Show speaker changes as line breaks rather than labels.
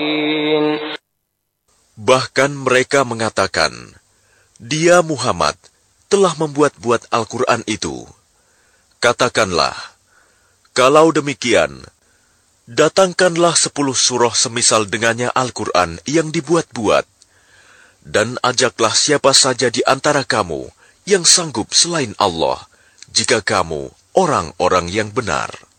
Bahkan mereka mengatakan, dia Muhammad telah membuat-buat Al-Quran itu. Katakanlah, kalau demikian, datangkanlah 10 surah semisal dengannya Al-Quran yang dibuat-buat, dan ajaklah siapa saja di antara kamu yang sanggup selain Allah, jika kamu orang-orang yang benar.